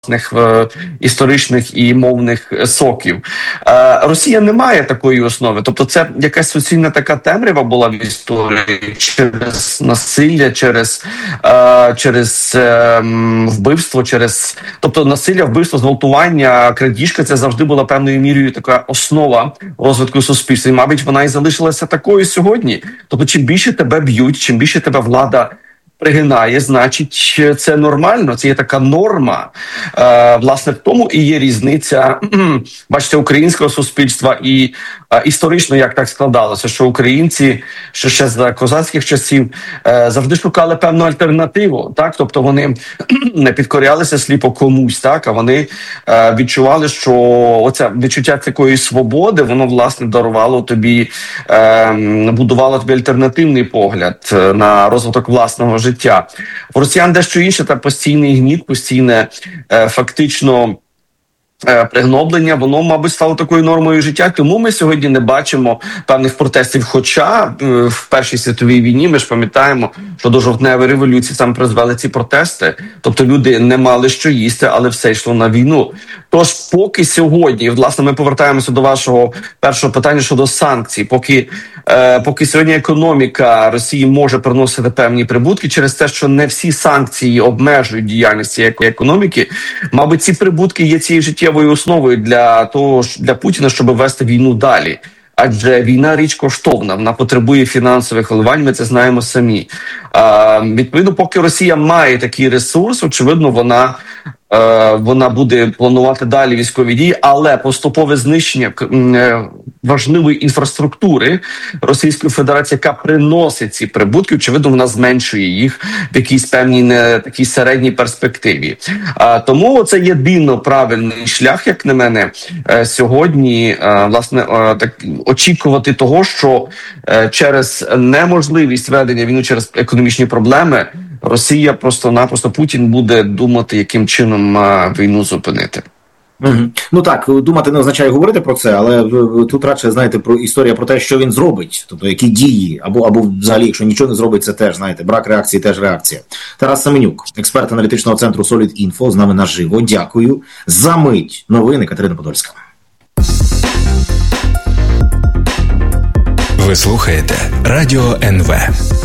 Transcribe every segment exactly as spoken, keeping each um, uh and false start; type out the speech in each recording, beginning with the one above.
історичних і мовних соків. Росія не має такої основи. Тобто це якась суцільна така темрява була в історії через насилля, через, через вбивство, через... Тобто насилля, вбивство, зґвалтування, крадіжка – це завжди була певною мірою така основа розвитку суспільства. І, мабуть, вона і залишилася такою сьогодні. Тобто чим більше тебе б'ють, чим більше тебе влада пригинає, значить, це нормально, це є така норма. Е, власне, в тому і є різниця, бачите, українського суспільства і е, історично, як так складалося, що українці, що ще за козацьких часів, е, завжди шукали певну альтернативу, так? Тобто вони не підкорялися сліпо комусь, так? А вони е, відчували, що оце відчуття такої свободи, воно, власне, дарувало тобі, е, будувало тобі альтернативний погляд на розвиток власного життя. Життя. В росіян дещо інше, та постійний гніт, постійне е, фактично е, пригноблення, воно, мабуть, стало такою нормою життя. Тому ми сьогодні не бачимо певних протестів. Хоча е, в Першій світовій війні ми ж пам'ятаємо, що до жовтневої революції саме призвели ці протести. Тобто люди не мали що їсти, але все йшло на війну. Тож поки сьогодні, власне, ми повертаємося до вашого першого питання щодо санкцій, поки Е, поки сьогодні економіка Росії може приносити певні прибутки через те, що не всі санкції обмежують діяльність цієї економіки, мабуть, ці прибутки є цією життєвою основою для того, для Путіна, щоб вести війну далі. Адже війна річ коштовна, вона потребує фінансових вливань, ми це знаємо самі. Е, відповідно, поки Росія має такий ресурс, очевидно, вона вона буде планувати далі військові дії, але поступове знищення важливої інфраструктури Російської Федерації, яка приносить ці прибутки, очевидно, вона зменшує їх в якійсь певній не такій середній перспективі. Тому це єдино правильний шлях, як на мене, сьогодні, власне, так очікувати того, що через неможливість ведення війни, через економічні проблеми, Росія просто-напросто, Путін буде думати, яким чином а, війну зупинити. Угу. Ну так, думати не означає говорити про це, але тут радше, знаєте, про історія про те, що він зробить, тобто які дії, або, або взагалі, якщо нічого не зробить, це теж, знаєте, брак реакції, теж реакція. Тарас Семенюк, експерт аналітичного центру Solid.Info, з нами наживо. Дякую. За мить новини, Катерина Подольська. Ви слухаєте Радіо ен ве.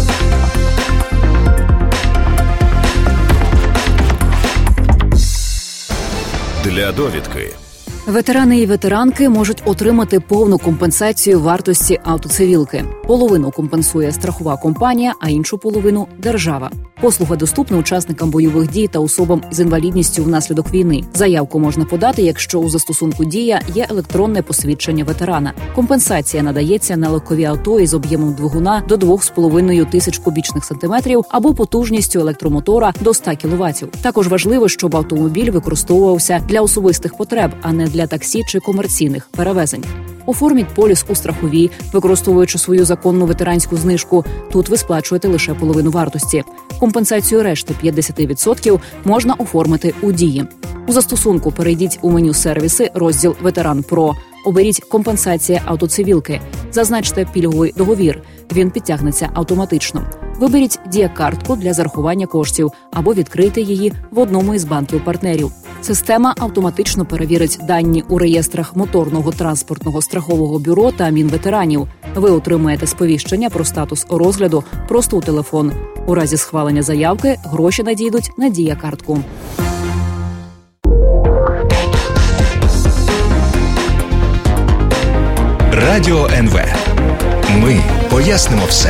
Для довідки. Ветерани і ветеранки можуть отримати повну компенсацію вартості автоцивілки. Половину компенсує страхова компанія, а іншу половину – держава. Послуга доступна учасникам бойових дій та особам з інвалідністю внаслідок війни. Заявку можна подати, якщо у застосунку «Дія» є електронне посвідчення ветерана. Компенсація надається на легкові авто із об'ємом двигуна до дві з половиною тисяч кубічних сантиметрів або потужністю електромотора до ста кіловатів. Також важливо, щоб автомобіль використовувався для особистих потреб, а не для таксі чи комерційних перевезень. Оформіть поліс у страховій, використовуючи свою законну ветеранську знижку. Тут ви сплачуєте лише половину вартості. Компенсацію решти п'ятдесят відсотків можна оформити у «Дії». У застосунку перейдіть у меню «Сервіси», розділ «Ветеран Про». Оберіть «Компенсація автоцивілки». Зазначте пільговий договір. Він підтягнеться автоматично. Виберіть «Дія-картку» для зарахування коштів або відкрийте її в одному із банків-партнерів. Система автоматично перевірить дані у реєстрах Моторного транспортного страхового бюро та Мінветеранів. Ви отримаєте сповіщення про статус розгляду просто у телефон. У разі схвалення заявки гроші надійдуть на «Дія-картку». Радіо ен ве. Ми пояснимо все.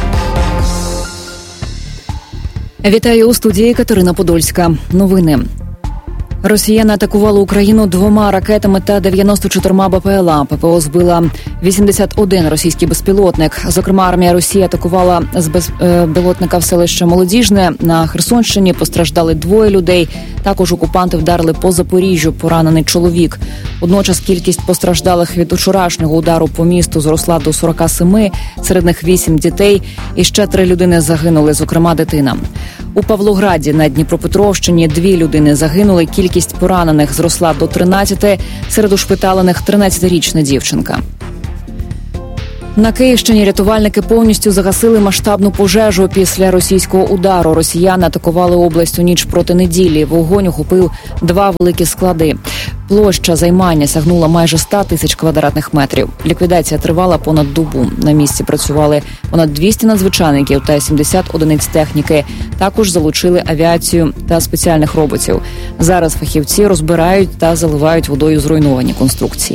Вітаю у студії Катерина Подольська. Новини. Росіяни атакували Україну двома ракетами та дев'яносто чотирма be пе ел а. пе пе о збила вісімдесят один російський безпілотник. Зокрема, армія Росії атакувала з безпілотника в селище Молодіжне. На Херсонщині постраждали двоє людей. Також окупанти вдарили по Запоріжжю, поранений чоловік. Водночас кількість постраждалих від учорашнього удару по місту зросла до сорока семи, серед них вісім дітей. І ще три людини загинули, зокрема дитина. У Павлограді на Дніпропетровщині дві людини загинули, кількість поранених зросла до тринадцяти, серед ушпиталених тринадцятирічна дівчинка. На Київщині рятувальники повністю загасили масштабну пожежу після російського удару. Росіяни атакували область у ніч проти неділі. Вогонь охопив два великі склади. Площа займання сягнула майже сто тисяч квадратних метрів. Ліквідація тривала понад добу. На місці працювали понад двісті надзвичайників та сімдесят одиниць техніки. Також залучили авіацію та спеціальних роботів. Зараз фахівці розбирають та заливають водою зруйновані конструкції.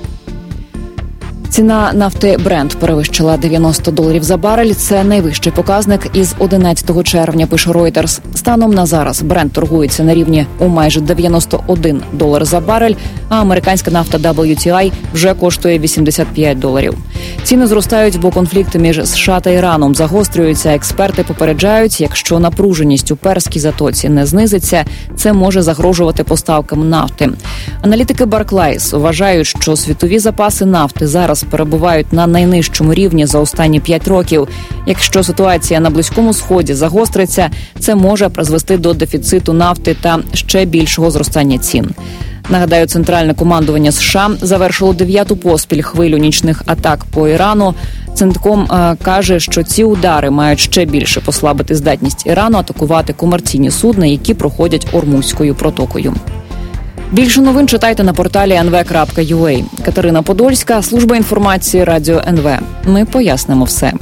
Ціна нафти Brent перевищила дев'яносто доларів за барель. Це найвищий показник із одинадцятого червня, пише Reuters. Станом на зараз Brent торгується на рівні у майже дев'яносто один долар за барель, а американська нафта дабл ю ті ай вже коштує вісімдесят п'ять доларів. Ціни зростають, бо конфлікти між США та Іраном загострюються. Експерти попереджають, якщо напруженість у Перській затоці не знизиться, це може загрожувати поставкам нафти. Аналітики Barclays вважають, що світові запаси нафти зараз перебувають на найнижчому рівні за останні п'ять років. Якщо ситуація на Близькому Сході загостриться, це може призвести до дефіциту нафти та ще більшого зростання цін. Нагадаю, Центральне командування США завершило дев'яту поспіль хвилю нічних атак по Ірану. Центком е, каже, що ці удари мають ще більше послабити здатність Ірану атакувати комерційні судна, які проходять Ормузькою протокою. Більше новин читайте на порталі ен ве крапка ю а. Катерина Подольська, служба інформації Радіо ен ве. Ми пояснимо все.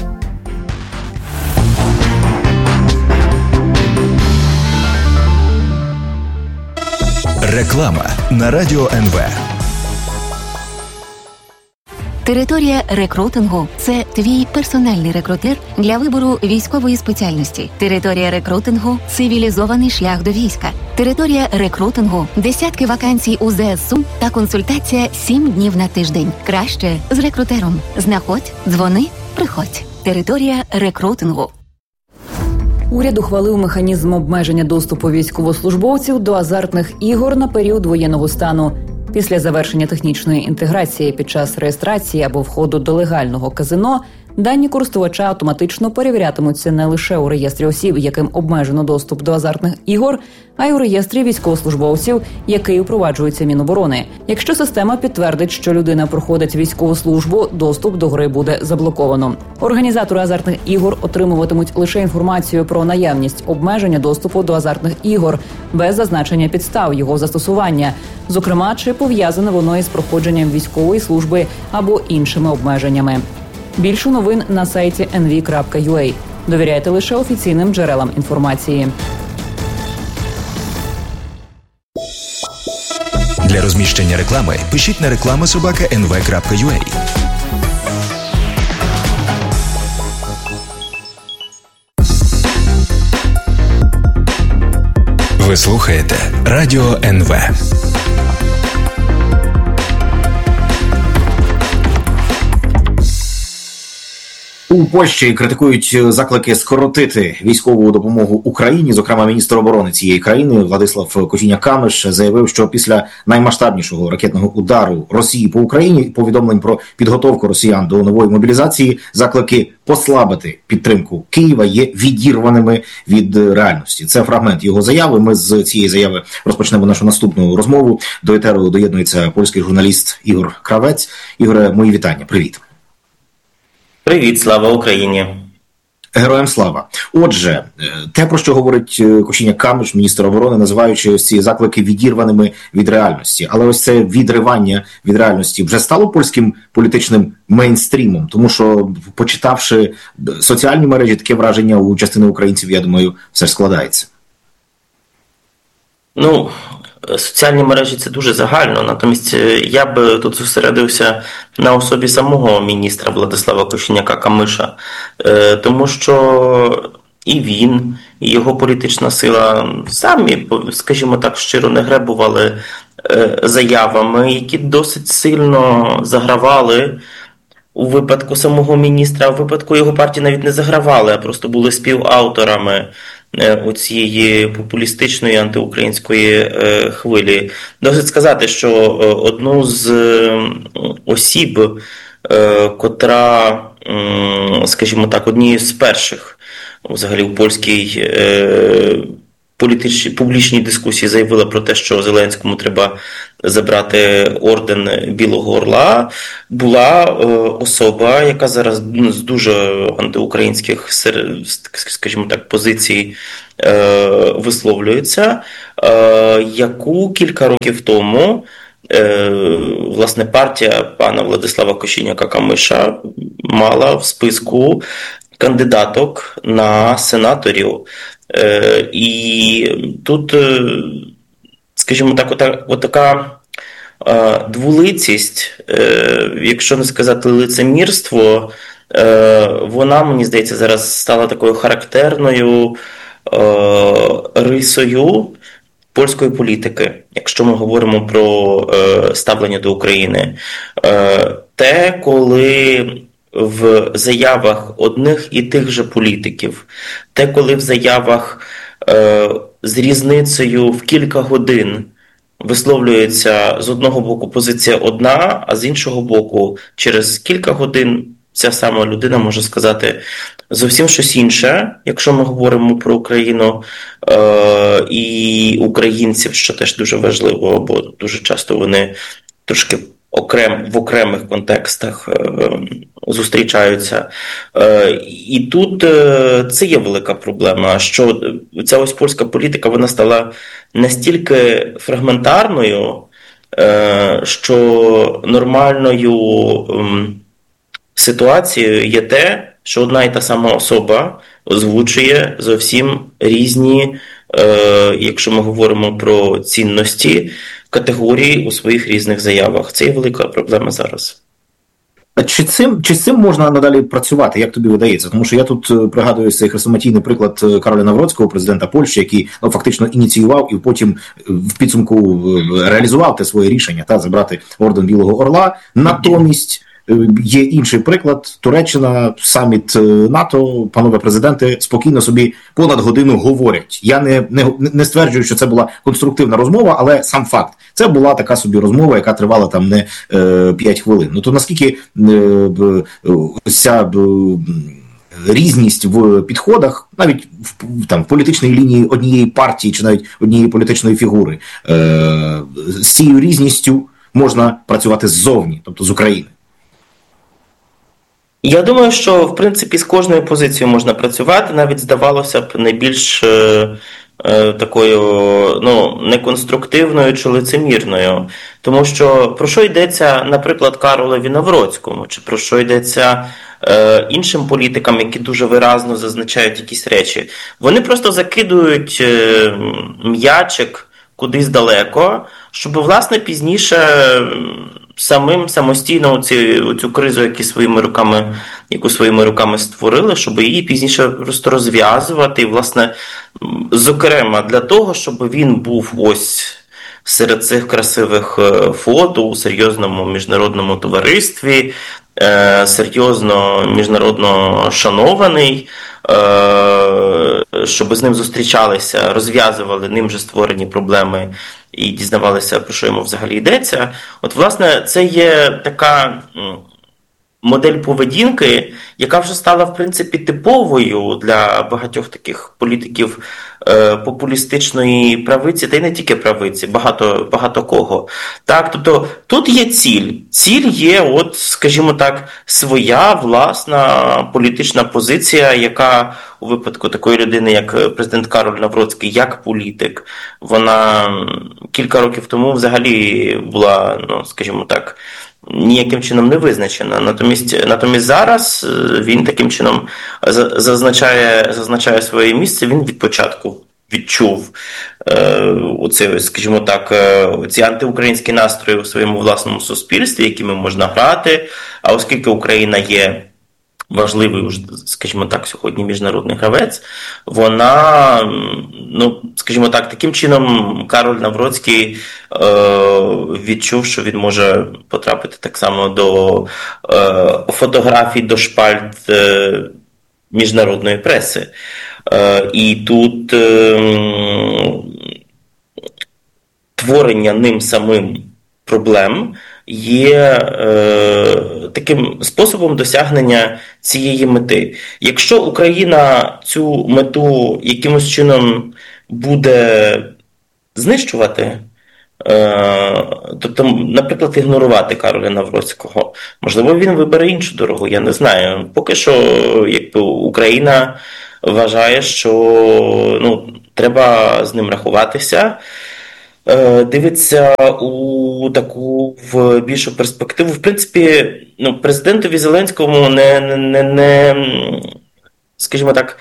Реклама на Радіо ен ве. Територія рекрутингу – це твій персональний рекрутер для вибору військової спеціальності. Територія рекрутингу – цивілізований шлях до війська. Територія рекрутингу – десятки вакансій у зе ес у та консультація сім днів на тиждень. Краще з рекрутером. Знаходь, дзвони, приходь. Територія рекрутингу. Уряд ухвалив механізм обмеження доступу військовослужбовців до азартних ігор на період воєнного стану. Після завершення технічної інтеграції під час реєстрації або входу до легального казино дані користувача автоматично перевірятимуться не лише у реєстрі осіб, яким обмежено доступ до азартних ігор, а й у реєстрі військовослужбовців, який впроваджується Міноборони. Якщо система підтвердить, що людина проходить військову службу, доступ до гри буде заблоковано. Організатори азартних ігор отримуватимуть лише інформацію про наявність обмеження доступу до азартних ігор, без зазначення підстав його застосування, зокрема, чи пов'язане воно із проходженням військової служби або іншими обмеженнями. Більше новин на сайті ен ве крапка ю а. Довіряйте лише офіційним джерелам інформації. Для розміщення реклами пишіть на реклама собака ен ве крапка ю а. Ви слухаєте Радіо ен ве. У Польщі критикують заклики скоротити військову допомогу Україні. Зокрема, міністр оборони цієї країни Владислав Косіняк-Камиш заявив, що після наймасштабнішого ракетного удару Росії по Україні, повідомлень про підготовку росіян до нової мобілізації, заклики послабити підтримку Києва є відірваними від реальності. Це фрагмент його заяви. Ми з цієї заяви розпочнемо нашу наступну розмову. До етеру доєднується польський журналіст Ігор Кравець. Ігоре, мої вітання. Привіт. Привіт, слава Україні. Героям слава. Отже, те, про що говорить Косіняк-Камиш, міністр оборони, називаючи ось ці заклики відірваними від реальності. Але ось це відривання від реальності вже стало польським політичним мейнстрімом, тому що, почитавши соціальні мережі, таке враження у частини українців, я думаю, все ж складається. Ну, соціальні мережі – це дуже загально, натомість я б тут зосередився на особі самого міністра Владислава Косіняка-Камиша, тому що і він, і його політична сила самі, скажімо так, щиро не гребували заявами, які досить сильно загравали у випадку самого міністра, а у випадку його партії навіть не загравали, а просто були співавторами оцієї популістичної антиукраїнської хвилі. Досить сказати, що одну з осіб, котра, скажімо так, однією з перших взагалі у польській політичній публічній дискусії заявила про те, що Зеленському треба забрати орден Білого Орла, була е, особа, яка зараз ну, з дуже антиукраїнських, скажімо так, позицій е, висловлюється, е, яку кілька років тому е, власне партія пана Владислава Кошеняка-Камиша мала в списку кандидаток на сенаторів. Е, і тут, е, скажімо так, ота, отака е, двулицість, е, якщо не сказати лицемірство, е, вона, мені здається, зараз стала такою характерною е, рисою польської політики, якщо ми говоримо про е, ставлення до України. Е, те, коли в заявах одних і тих же політиків, те, коли в заявах е, з різницею в кілька годин висловлюється з одного боку позиція одна, а з іншого боку через кілька годин ця сама людина може сказати зовсім щось інше, якщо ми говоримо про Україну е, і українців, що теж дуже важливо, бо дуже часто вони трошки окрем, в окремих контекстах е, зустрічаються. Е, і тут е, це є велика проблема, що ця ось польська політика, вона стала настільки фрагментарною, е, що нормальною е, ситуацією є те, що одна і та сама особа озвучує зовсім різні, е, якщо ми говоримо про цінності, категорії у своїх різних заявах. Це є велика проблема зараз. А чи цим, чи з цим можна надалі працювати, як тобі видається? Тому що я тут пригадую цей хрестоматійний приклад Кароля Навроцького, президента Польщі, який ну, фактично ініціював і потім в підсумку реалізував те своє рішення, та, забрати орден Білого Орла. Натомість є інший приклад. Туреччина, саміт НАТО, панове президенти спокійно собі понад годину говорять. Я не, не, не стверджую, що це була конструктивна розмова, але сам факт. Це була така собі розмова, яка тривала там не е, п'ять хвилин. Ну то наскільки е, ця е, різність в підходах, навіть в, там, в політичній лінії однієї партії чи навіть однієї політичної фігури, е, з цією різністю можна працювати ззовні, тобто з України? Я думаю, що, в принципі, з кожною позицією можна працювати, навіть, здавалося б, найбільш е, е, такою, ну, неконструктивною чи лицемірною. Тому що про що йдеться, наприклад, Каролеві Навроцькому, чи про що йдеться е, іншим політикам, які дуже виразно зазначають якісь речі? Вони просто закидують е, м'ячик кудись далеко, щоб, власне, пізніше самим самостійно цю, цю кризу, яку своїми руками, яку своїми руками створили, щоб її пізніше просто розв'язувати. І, власне, зокрема, для того, щоб він був ось серед цих красивих фото у серйозному міжнародному товаристві, серйозно міжнародно шанований, щоб з ним зустрічалися, розв'язували ним же створені проблеми і дізнавалися, про що йому взагалі йдеться. От, власне, це є така модель поведінки, яка вже стала, в принципі, типовою для багатьох таких політиків е, популістичної правиці, та й не тільки правиці, багато, багато кого. Так, тобто, тут є ціль. Ціль є, от, скажімо так, своя власна політична позиція, яка у випадку такої людини, як президент Кароль Навроцький, як політик, вона кілька років тому взагалі була, ну, скажімо так, ніяким чином не визначена. Натомість, натомість зараз він таким чином зазначає, зазначає своє місце, він від початку відчув е, оце, скажімо так, ці антиукраїнські настрої у своєму власному суспільстві, якими можна грати, а оскільки Україна є важливий, скажімо так, сьогодні міжнародний гравець, вона, ну, скажімо так, таким чином Кароль Навроцький е, відчув, що він може потрапити так само до е, фотографій, до шпальт е, міжнародної преси. Е, і тут е, творення ним самим проблем є е, таким способом досягнення цієї мети. Якщо Україна цю мету якимось чином буде знищувати, тобто, наприклад, ігнорувати Кароля Навроцького. Можливо, він вибере іншу дорогу, я не знаю. Поки що, якби, Україна вважає, що ну, треба з ним рахуватися, дивиться у таку в більшу перспективу. В принципі, ну, президентові Зеленському не, не, не скажімо так,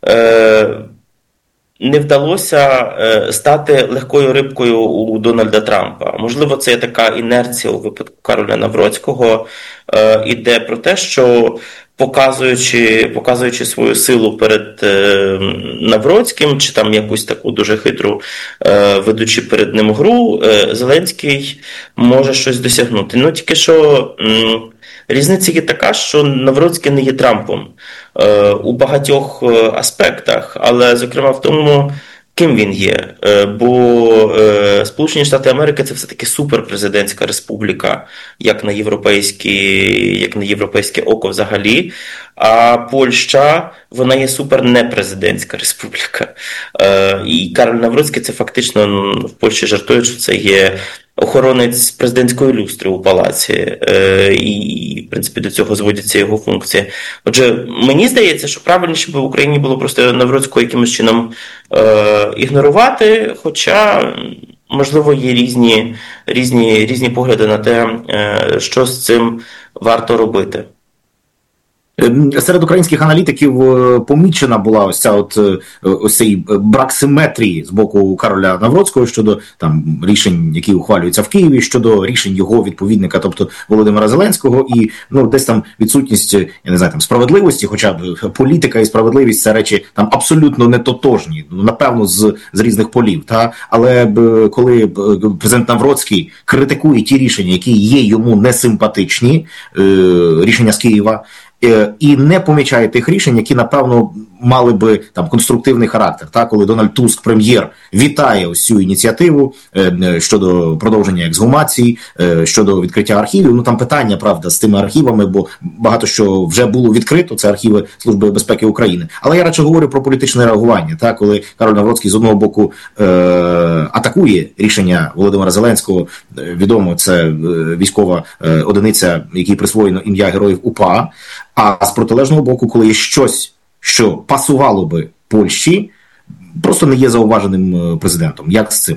не вдалося стати легкою рибкою у Дональда Трампа. Можливо, це така інерція у випадку Кароля Навроцького іде про те, що показуючи, показуючи свою силу перед Навроцьким, чи там якусь таку дуже хитру ведучи перед ним гру, Зеленський може щось досягнути. Ну, тільки що різниця є така, що Навроцький не є Трампом у багатьох аспектах, але, зокрема, в тому, ким він є. Бо Сполучені Штати Америки – це все-таки суперпрезидентська республіка, як на європейське, як на європейське око взагалі. А Польща, вона є супернепрезидентська республіка. І Кароль Навроцький – це фактично, в Польщі жартують, що це є охоронець президентської люстри у палаці, і, в принципі, до цього зводяться його функції. Отже, мені здається, що правильніше би в Україні було просто Навроцького якимось чином е, ігнорувати, хоча, можливо, є різні, різні, різні погляди на те, е, що з цим варто робити. Серед українських аналітиків помічена була ось ця от ось цей брак симетрії з боку Кароля Навроцького щодо там рішень, які ухвалюються в Києві, щодо рішень його відповідника, тобто Володимира Зеленського, і ну десь там відсутність, я не знаю, там справедливості, хоча б політика і справедливість це речі там абсолютно не тотожні, напевно, з, з різних полів. Та але б коли президент Навроцький критикує ті рішення, які є йому несимпатичні, е, рішення з Києва, і не помічає тих рішень, які, напевно, мали би там конструктивний характер. Так, коли Дональд Туск, прем'єр, вітає ось цю ініціативу е, щодо продовження ексгумації, е, щодо відкриття архівів. Ну там питання, правда, з тими архівами, бо багато що вже було відкрито, це архіви Служби безпеки України. Але я радше говорю про політичне реагування. Так, коли Кароль Навроцький з одного боку е, атакує рішення Володимира Зеленського, е, відомо, це е, військова е, одиниця, якій присвоєно ім'я Героїв УПА. А з протилежного боку, коли є щось, що пасувало би Польщі, просто не є зауваженим президентом. Як з цим?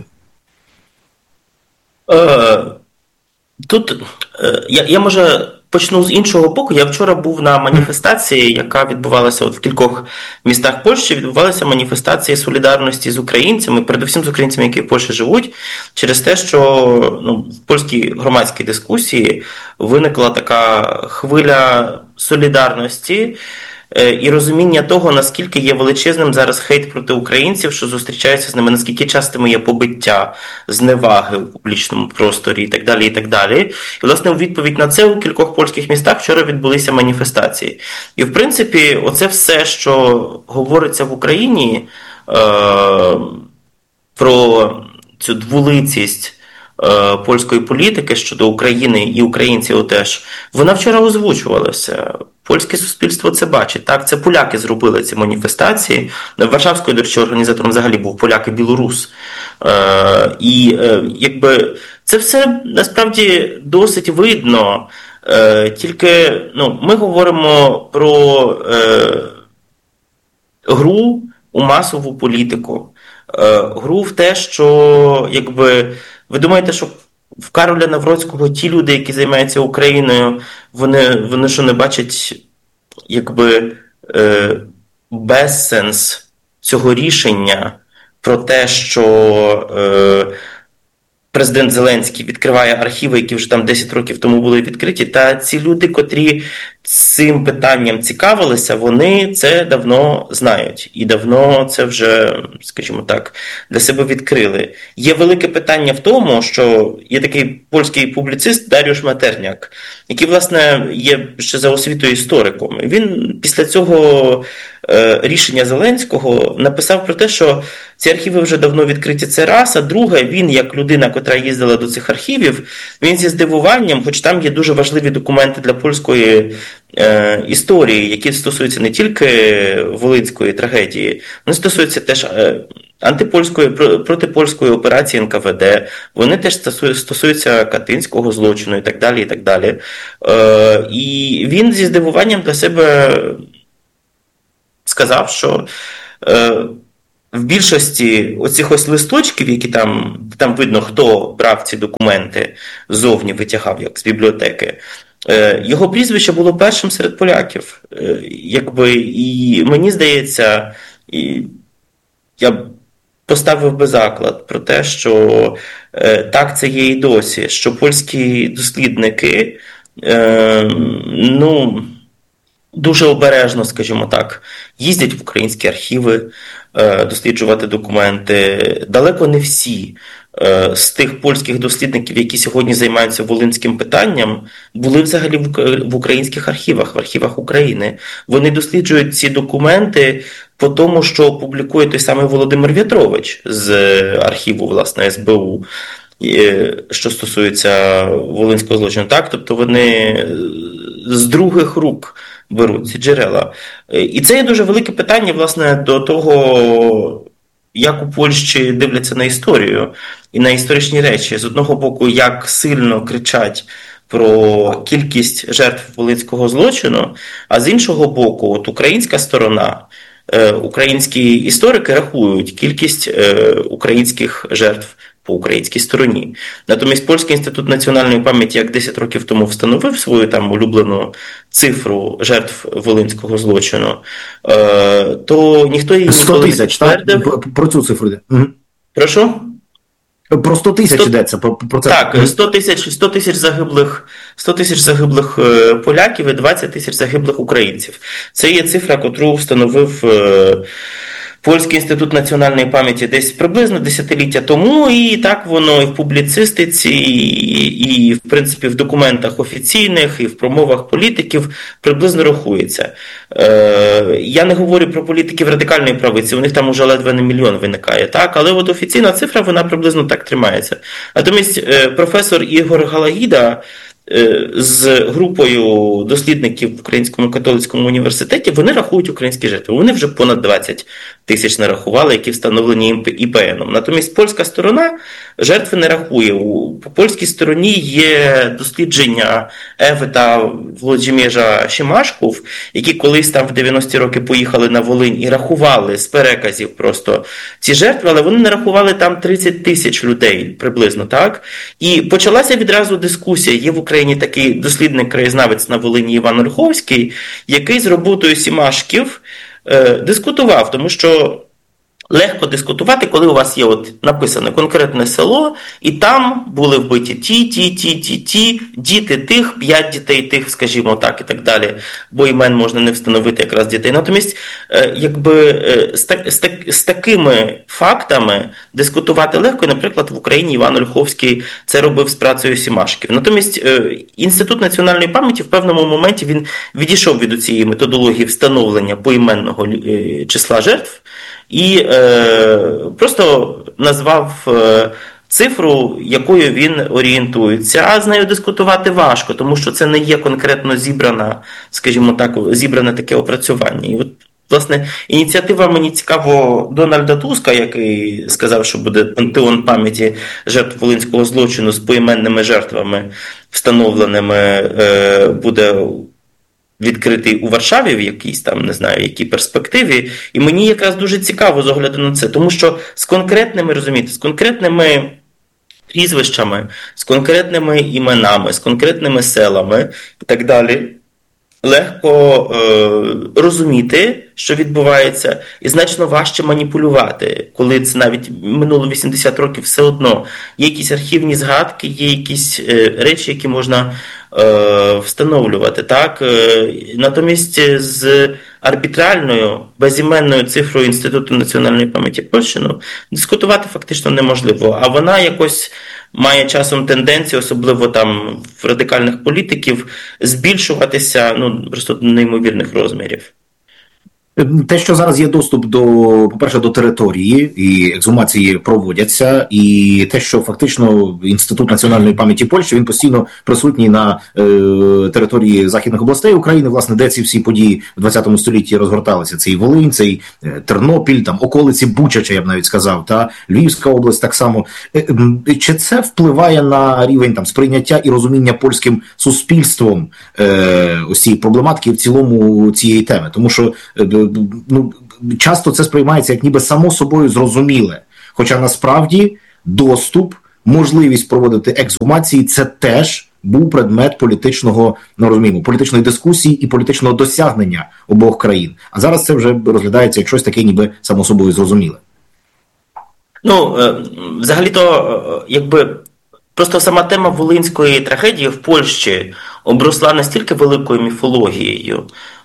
Е, тут е, я, я, може, почну з іншого боку. Я вчора був на маніфестації, яка відбувалася от в кількох містах Польщі. Відбувалися маніфестації солідарності з українцями, передусім з українцями, які в Польщі живуть, через те, що ну, в польській громадській дискусії виникла така хвиля солідарності і розуміння того, наскільки є величезним зараз хейт проти українців, що зустрічаються з ними, наскільки частими є побиття, зневаги у публічному просторі і так далі, і так далі. І, власне, у відповідь на це у кількох польських містах вчора відбулися маніфестації. І, в принципі, оце все, що говориться в Україні е- про цю двулицість польської політики щодо України і українців теж, вона вчора озвучувалася. Польське суспільство це бачить. Так, це поляки зробили ці маніфестації. Варшавською, до речі, організатором взагалі був поляк і білорус. Е, і е, якби це все насправді досить видно. Е, тільки ну, ми говоримо про е, гру у масову політику. Е, гру в те, що якби ви думаєте, що в Кароля Навроцького ті люди, які займаються Україною, вони, вони що не бачать якби е, безсенс цього рішення про те, що е, президент Зеленський відкриває архіви, які вже там десять років тому були відкриті, та ці люди, котрі цим питанням цікавилися, вони це давно знають. І давно це вже, скажімо так, для себе відкрили. Є велике питання в тому, що є такий польський публіцист Даріуш Матерняк, який, власне, є ще за освітою істориком. Він після цього е, рішення Зеленського написав про те, що ці архіви вже давно відкриті, це раз, а друге, він, як людина, котра їздила до цих архівів, він зі здивуванням, хоч там є дуже важливі документи для польської е, історії, які стосуються не тільки Волинської трагедії, вони стосуються теж е, антипольської, протипольської операції ен ка ве де, вони теж стосуються катинського злочину і так далі, і так далі. Е, і він зі здивуванням для себе сказав, що е, в більшості оцих ось листочків, які там, там видно, хто брав ці документи ззовні, витягав, як з бібліотеки, е, його прізвище було першим серед поляків. Е, якби, і мені здається, і я поставив би заклад про те, що е, так це є і досі, що польські дослідники е, ну, дуже обережно, скажімо так, їздять в українські архіви, е, досліджувати документи. Далеко не всі е, з тих польських дослідників, які сьогодні займаються волинським питанням, були взагалі в, в українських архівах, в архівах України. Вони досліджують ці документи по тому, що публікує той самий Володимир В'ятрович з архіву, власне, ес бе у, що стосується волинського злочину. Так? Тобто вони з других рук беруть ці джерела. І це є дуже велике питання, власне, до того, як у Польщі дивляться на історію і на історичні речі. З одного боку, як сильно кричать про кількість жертв волинського злочину, а з іншого боку, от українська сторона, українські історики рахують кількість українських жертв по українській стороні. Натомість Польський інститут національної пам'яті як десять років тому встановив свою там улюблену цифру жертв волинського злочину, то ніхто її ніколи не підтвердив. Про, про цю цифру йде. Угу. Прошу? Про сто тисяч йдеться. Про, про це. Так, сто тисяч, сто тисяч загиблих, сто тисяч загиблих поляків і двадцять тисяч загиблих українців. Це є цифра, котру встановив Польський інститут національної пам'яті десь приблизно десятиліття тому, і так воно і в публіцистиці, і, і в принципі в документах офіційних, і в промовах політиків приблизно рахується. Е, я не говорю про політиків радикальної правиці, у них там уже ледве не мільйон виникає, так? Але от офіційна цифра, вона приблизно так тримається. Натомість е, професор Ігор Галагіда з групою дослідників в Українському католицькому університеті, вони рахують українські жертви. Вони вже понад двадцять тисяч нарахували, які встановлені і пе еном. Натомість польська сторона жертви не рахує. По польській стороні є дослідження Еви та Володимира Шимашков, які колись там в дев'яності роки поїхали на Волинь і рахували з переказів просто ці жертви, але вони нарахували там тридцять тисяч людей приблизно, так? І почалася відразу дискусія. Є в Україні такий дослідник-краєзнавець на Волині Іван Ольховський, який з роботою Сімашків е, дискутував, тому що легко дискутувати, коли у вас є от написане конкретне село, і там були вбиті ті, ті, ті, ті, ті, діти тих, п'ять дітей тих, скажімо так, і так далі, бо імен можна не встановити якраз дітей. Натомість, якби з, так, з, так, з такими фактами дискутувати легко, і, наприклад, в Україні Іван Ольховський це робив з працею Сімашків. Натомість, Інститут національної пам'яті в певному моменті він відійшов від цієї методології встановлення поіменного числа жертв, і е, просто назвав е, цифру, якою він орієнтується. А з нею дискутувати важко, тому що це не є конкретно зібрана, скажімо так, зібране таке опрацювання. І от, власне, ініціатива, мені цікаво, Дональда Туска, який сказав, що буде пантеон пам'яті жертв волинського злочину з поіменними жертвами встановленими, е, буде відкритий у Варшаві в якійсь там, не знаю, якій перспективі. І мені якраз дуже цікаво з огляду на це, тому що з конкретними, розумієте, з конкретними прізвищами, з конкретними іменами, з конкретними селами і так далі, легко е, розуміти, що відбувається, і значно важче маніпулювати, коли це навіть минуло вісімдесят років, все одно є якісь архівні згадки, є якісь е, речі, які можна е, встановлювати. Так? Е, натомість з арбітральною, безіменною цифрою Інституту національної пам'яті Польщі ну, дискутувати фактично неможливо, а вона якось має часом тенденцію, особливо там в радикальних політиків, збільшуватися ну, просто до неймовірних розмірів. Те, що зараз є доступ до, по-перше, до території, і ексгумації проводяться, і те, що фактично Інститут національної пам'яті Польщі, він постійно присутній на е, території західних областей України, власне, де ці всі події в двадцятому столітті розгорталися. Це і Волинь, це і е, Тернопіль, там околиці Бучача, я б навіть сказав, та Львівська область так само. Е, е, чи це впливає на рівень там сприйняття і розуміння польським суспільством е, ось цієї проблематики в цілому цієї теми? Тому що е, ну, часто це сприймається як ніби само собою зрозуміле. Хоча насправді доступ, можливість проводити ексгумації – це теж був предмет політичного, ну розуміємо, політичної дискусії і політичного досягнення обох країн. А зараз це вже розглядається як щось таке ніби само собою зрозуміле. Ну, взагалі-то, якби, просто сама тема волинської трагедії в Польщі обросла настільки великою міфологією,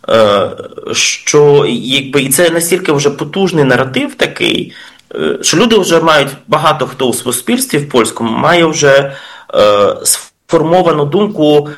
що якби, і це настільки вже потужний наратив такий, що люди вже мають, багато хто у суспільстві в польському має вже е, сформовану думку,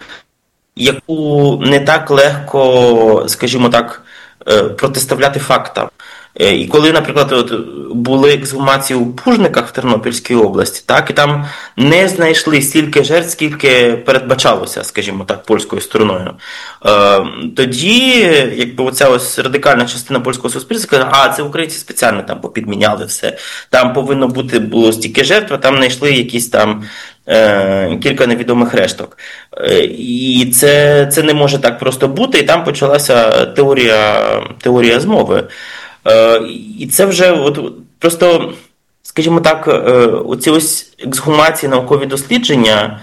яку не так легко, скажімо так, е, протиставляти фактам. І коли, наприклад, от, були ексгумації у Пужниках в Тернопільській області, так, і там не знайшли стільки жертв, скільки передбачалося, скажімо так, польською стороною. Е, тоді, якби оця ось радикальна частина польського суспільства сказала, а, це українці спеціально там попідміняли все, там повинно бути було стільки жертв, а там знайшли якісь там е, кілька невідомих решток. Е, і це, це не може так просто бути, і там почалася теорія, теорія змови. І це вже от просто, скажімо так, оці ось ексгумації, наукові дослідження,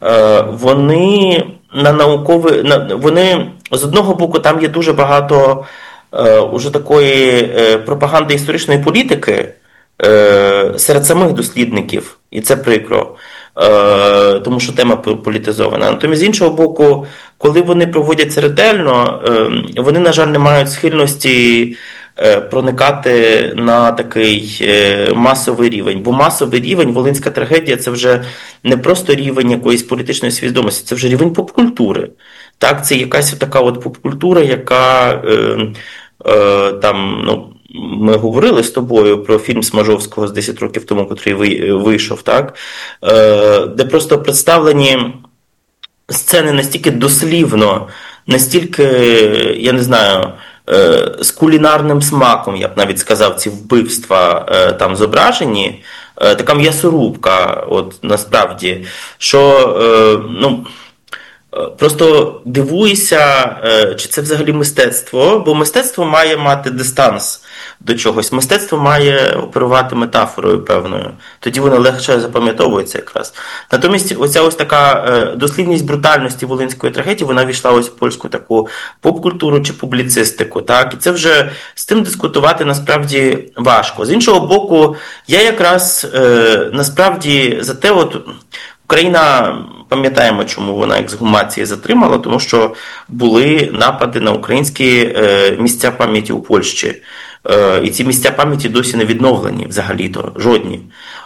вони на наукові, вони з одного боку там є дуже багато уже такої пропаганди історичної політики серед самих дослідників, і це прикро, тому що тема політизована. Натомість, з іншого боку, коли вони проводяться ретельно, вони, на жаль, не мають схильності проникати на такий масовий рівень. Бо масовий рівень, волинська трагедія, це вже не просто рівень якоїсь політичної свідомості, це вже рівень попкультури. Так, це якась така от попкультура, яка е, е, там, ну, ми говорили з тобою про фільм Смажовського з десять років тому, який вийшов, так, е, де просто представлені сцени настільки дослівно, настільки, я не знаю, з кулінарним смаком, я б навіть сказав, ці вбивства там зображені, така м'ясорубка, от насправді, що, ну, просто дивуюся, чи це взагалі мистецтво, бо мистецтво має мати дистанс до чогось, мистецтво має оперувати метафорою певною, тоді воно легше запам'ятовується якраз. Натомість оця ось така дослідність брутальності волинської трагедії, вона війшла ось в польську таку поп-культуру чи публіцистику, так, і це вже з тим дискутувати насправді важко. З іншого боку, я якраз насправді за те, от Україна, пам'ятаємо, чому вона ексгумації затримала, тому що були напади на українські місця пам'яті у Польщі. І ці місця пам'яті досі не відновлені взагалі-то, жодні.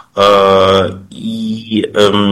І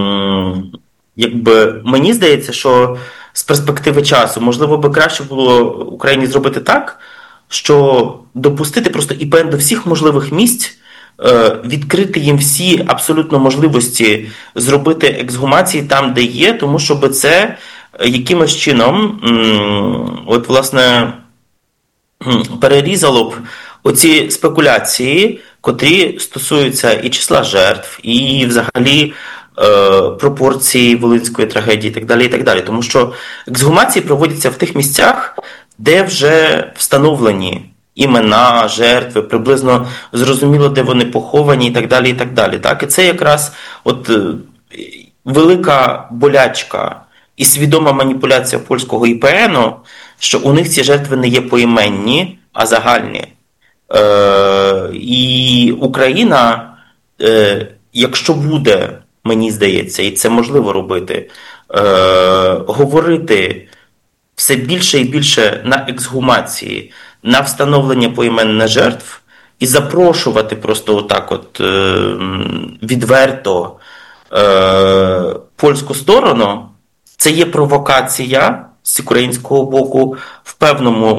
якби мені здається, що з перспективи часу, можливо, би краще було Україні зробити так, що допустити просто ІПН до всіх можливих місць, відкрити їм всі абсолютно можливості зробити ексгумації там, де є, тому щоб це якимось чином от, власне, перерізало б оці спекуляції, котрі стосуються і числа жертв, і взагалі пропорції волинської трагедії і так далі, і так далі. Тому що ексгумації проводяться в тих місцях, де вже встановлені імена, жертви, приблизно зрозуміло, де вони поховані і так далі, і так далі. Так? І це якраз от велика болячка і свідома маніпуляція польського ІПНу, що у них ці жертви не є поіменні, а загальні. Е, і Україна, е, якщо буде, мені здається, і це можливо робити, е, говорити все більше і більше на ексгумації, на встановлення поіменних жертв і запрошувати просто отак от е, відверто е, польську сторону, це є провокація з українського боку в певному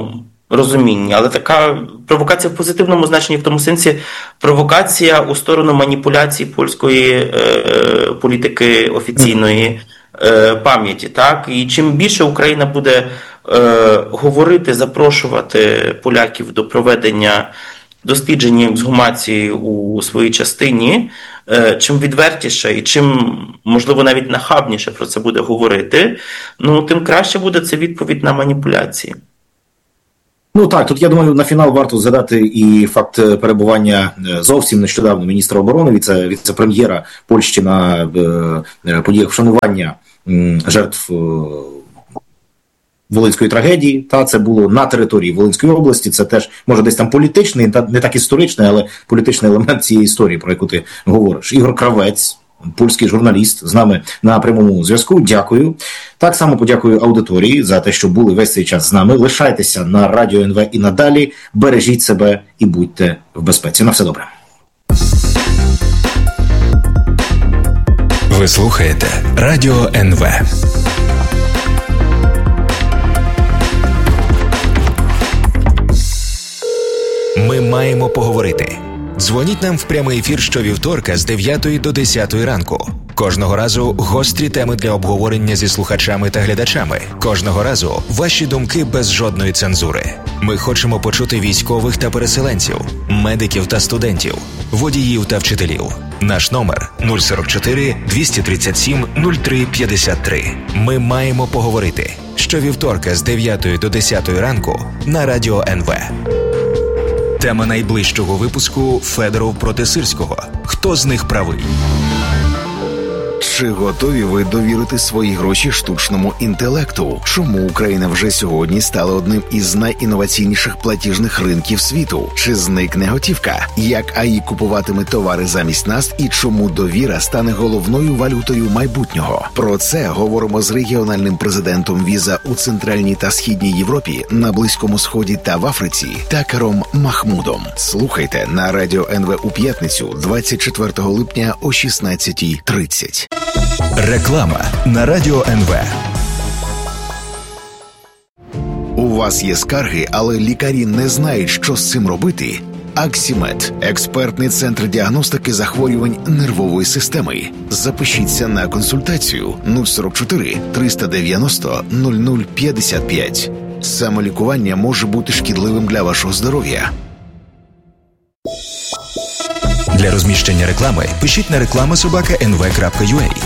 розумінні, але така провокація в позитивному значенні, в тому сенсі провокація у сторону маніпуляції польської е, політики офіційної е, пам'яті. Так? І чим більше Україна буде е, говорити, запрошувати поляків до проведення дослідження і ексгумації у своїй частині, е, чим відвертіше і чим, можливо, навіть нахабніше про це буде говорити, ну, тим краще буде це відповідь на маніпуляції. Ну так, тут, я думаю, на фінал варто згадати і факт перебування зовсім нещодавно міністра оборони, віце, віце-прем'єра Польщі на е, подіях вшанування е, жертв е, Волинської трагедії. Та це було на території Волинської області. Це теж, може, десь там політичний, не так історичний, але політичний елемент цієї історії, про яку ти говориш. Ігор Кравець, польський журналіст, з нами на прямому зв'язку. Дякую. Так само подякую аудиторії за те, що були весь цей час з нами. Лишайтеся на Радіо ен ве і надалі. Бережіть себе і будьте в безпеці. На все добре. Ви слухаєте Радіо ен ве. Ми маємо поговорити. Дзвоніть нам в прямий ефір щовівторка з дев'ятої до десятої ранку. Кожного разу гострі теми для обговорення зі слухачами та глядачами. Кожного разу ваші думки без жодної цензури. Ми хочемо почути військових та переселенців, медиків та студентів, водіїв та вчителів. Наш номер нуль сорок чотири двісті тридцять сім нуль три п'ятдесят три. Ми маємо поговорити. Щовівторка з дев'ятої до десятої ранку на Радіо ен ве. Тема найближчого випуску – Федоров проти Сирського. Хто з них правий? Чи готові ви довірити свої гроші штучному інтелекту? Чому Україна вже сьогодні стала одним із найінноваційніших платіжних ринків світу? Чи зникне готівка? Як ей ай купуватиме товари замість нас і чому довіра стане головною валютою майбутнього? Про це говоримо з регіональним президентом Віза у Центральній та Східній Європі, на Близькому Сході та в Африці Такером Махмудом. Слухайте на Радіо ен ве у п'ятницю двадцять четвертого липня о шістнадцятій тридцять. Реклама на Радіо ен ве. У вас є скарги, але лікарі не знають, що з цим робити? Аксімед – експертний центр діагностики захворювань нервової системи. Запишіться на консультацію нуль сорок чотири триста дев'яносто нуль нуль п'ятдесят п'ять. Самолікування може бути шкідливим для вашого здоров'я. Для розміщення реклами пишіть на реклама собака ен ве крапка ю а.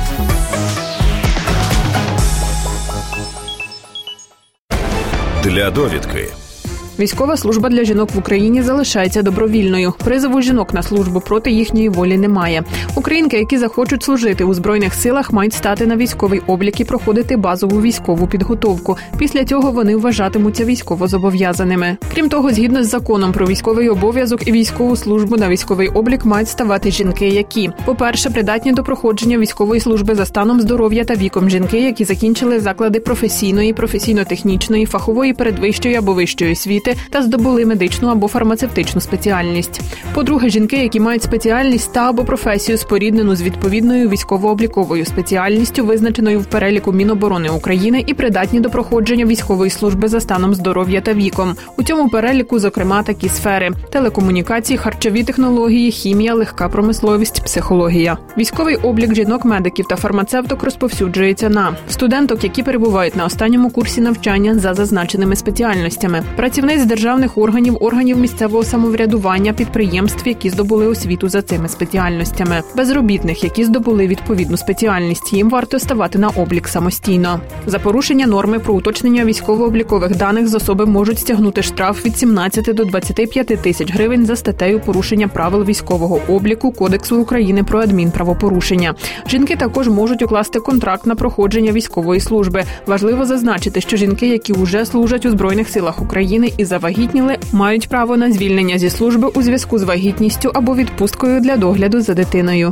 Для довідки. Військова служба для жінок в Україні залишається добровільною. Призову жінок на службу проти їхньої волі немає. Українки, які захочуть служити у Збройних силах, мають стати на військовий облік і проходити базову військову підготовку. Після цього вони вважатимуться військовозобов'язаними. Крім того, згідно з законом про військовий обов'язок і військову службу, на військовий облік мають ставати жінки, які, по-перше, придатні до проходження військової служби за станом здоров'я та віком, жінки, які закінчили заклади професійної, професійно-технічної, фахової передвищої або вищої освіти, та здобули медичну або фармацевтичну спеціальність. По-друге, жінки, які мають спеціальність та або професію, споріднену з відповідною військово-обліковою спеціальністю, визначеною в переліку Міноборони України, і придатні до проходження військової служби за станом здоров'я та віком. У цьому переліку, зокрема, такі сфери – телекомунікації, харчові технології, хімія, легка промисловість, психологія. Військовий облік жінок-медиків та фармацевток розповсюджується на студенток, які перебувають на останньому курсі навчання за зазначеними спеціальностями, працівниць з державних органів, органів місцевого самоврядування, підприємств, які здобули освіту за цими спеціальностями, безробітних, які здобули відповідну спеціальність, їм варто ставати на облік самостійно. За порушення норми про уточнення військово-облікових даних з особи можуть стягнути штраф від сімнадцяти до двадцяти п'яти тисяч гривень за статтею порушення правил військового обліку Кодексу України про адмінправопорушення. Жінки також можуть укласти контракт на проходження військової служби. Важливо зазначити, що жінки, які вже служать у Збройних силах України і завагітніли, мають право на звільнення зі служби у зв'язку з вагітністю або відпусткою для догляду за дитиною.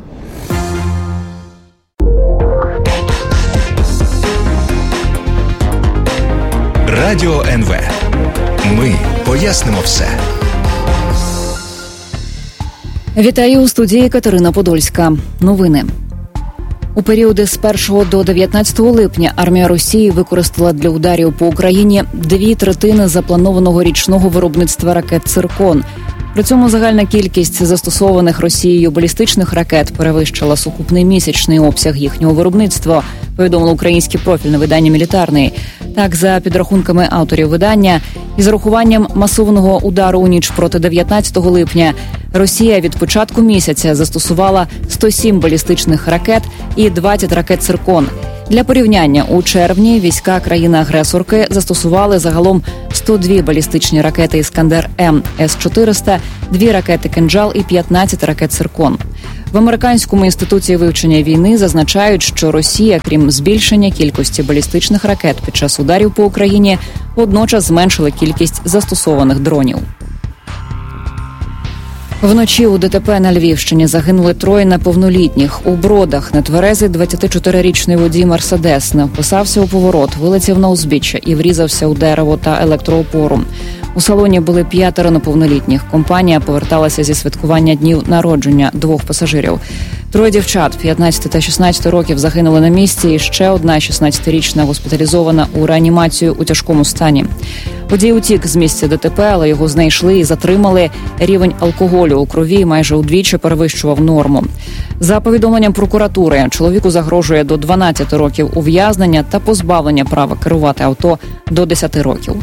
Радіо ен ве. Ми пояснимо все. Вітаю у студії Катерина Подольська. Новини. У періоди з першого до дев'ятнадцятого липня армія Росії використала для ударів по Україні дві третини запланованого річного виробництва ракет «Циркон». При цьому загальна кількість застосованих Росією балістичних ракет перевищила сукупний місячний обсяг їхнього виробництва, повідомило українське профільне видання «Мілітарний». Так, за підрахунками авторів видання, із урахуванням масованого удару у ніч проти дев'ятнадцятого липня, Росія від початку місяця застосувала сто сім балістичних ракет і двадцять ракет «Циркон». Для порівняння, у червні війська країни-агресорки застосували загалом сто дві балістичні ракети «Іскандер-М» С чотириста, дві ракети «Кинджал» і п'ятнадцять ракет «Циркон». В Американському інституті вивчення війни зазначають, що Росія, крім збільшення кількості балістичних ракет під час ударів по Україні, водночас зменшила кількість застосованих дронів. Вночі у ДТП на Львівщині загинули троє неповнолітніх. У Бродах нетверезий двадцятичотирирічний водій «Мерседес» не вписався у поворот, вилетів на узбіччя і врізався у дерево та електроопору. У салоні були п'ятеро неповнолітніх. Компанія поверталася зі святкування днів народження двох пасажирів. Троє дівчат п'ятнадцяти та шістнадцяти років загинули на місці, і ще одна шістнадцятирічна госпіталізована у реанімацію у тяжкому стані. Водій утік з місця ДТП, але його знайшли і затримали. Рівень алкоголю у крові майже удвічі перевищував норму. За повідомленням прокуратури, чоловіку загрожує до дванадцяти років ув'язнення та позбавлення права керувати авто до десяти років.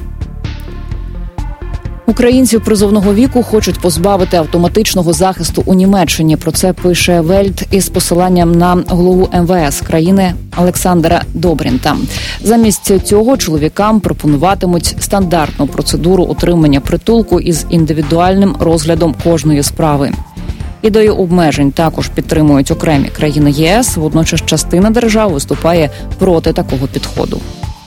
Українців призовного віку хочуть позбавити автоматичного захисту у Німеччині. Про це пише Вельт із посиланням на голову Ем Ве Ес країни Олександра Добрінта. Замість цього чоловікам пропонуватимуть стандартну процедуру отримання притулку із індивідуальним розглядом кожної справи. Ідею обмежень також підтримують окремі країни Є Ес, водночас частина держав виступає проти такого підходу.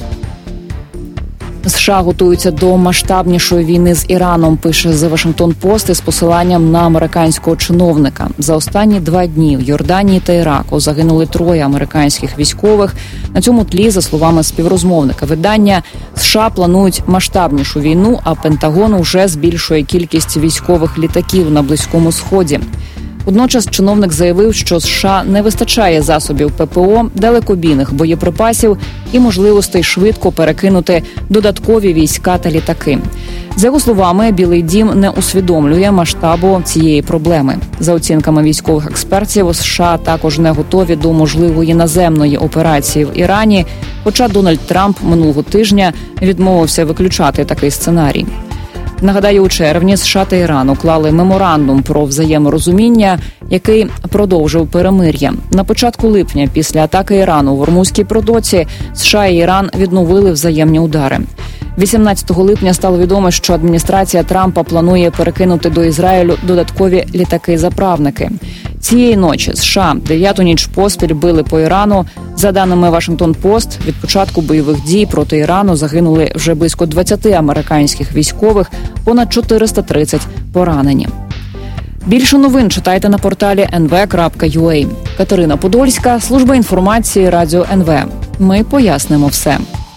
США готуються до масштабнішої війни з Іраном, пише The Washington Post із посиланням на американського чиновника. За останні два дні в Йорданії та Іраку загинули троє американських військових. На цьому тлі, за словами співрозмовника видання, США планують масштабнішу війну, а Пентагон уже збільшує кількість військових літаків на Близькому Сході. Водночас чиновник заявив, що США не вистачає засобів Пе Пе О, далекобійних боєприпасів і можливостей швидко перекинути додаткові війська та літаки. За його словами, Білий дім не усвідомлює масштабу цієї проблеми. За оцінками військових експертів, США також не готові до можливої наземної операції в Ірані, хоча Дональд Трамп минулого тижня відмовився виключати такий сценарій. Нагадаю, у червні США та Іран уклали меморандум про взаєморозуміння, який продовжив перемир'я. На початку липня, після атаки Ірану в Ормузькій протоці, США і Іран відновили взаємні удари. вісімнадцятого липня стало відомо, що адміністрація Трампа планує перекинути до Ізраїлю додаткові літаки-заправники. Цієї ночі США дев'яту ніч поспіль били по Ірану. За даними Washington Post, від початку бойових дій проти Ірану загинули вже близько двадцяти американських військових, понад чотириста тридцять поранені. Більше новин читайте на порталі ен ве крапка ю а. Катерина Подольська, служба інформації Радіо ен ве. Ми пояснимо все.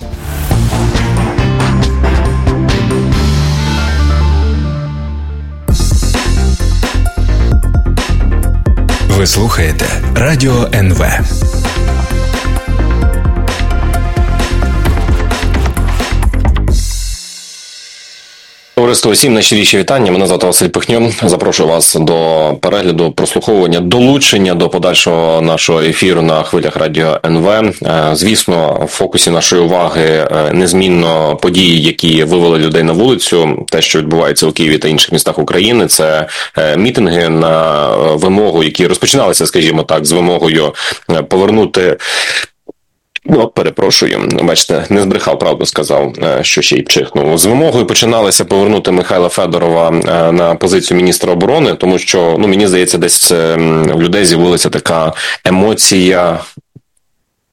Ви слухаєте Радіо ен ве. Товариство, всім найщиріші вітання. Мене звати Василь Пихньо. Запрошую вас до перегляду, прослуховування, долучення до подальшого нашого ефіру на хвилях Радіо ен ве. Звісно, в фокусі нашої уваги незмінно події, які вивели людей на вулицю, те, що відбувається у Києві та інших містах України. Це мітинги на вимогу, які розпочиналися, скажімо так, з вимогою повернути... Ну, перепрошую, бачите, не збрехав, правду сказав, що ще й чихнув. З вимогою починалося повернути Михайла Федорова на позицію міністра оборони, тому що, ну, мені здається, десь в людей з'явилася така емоція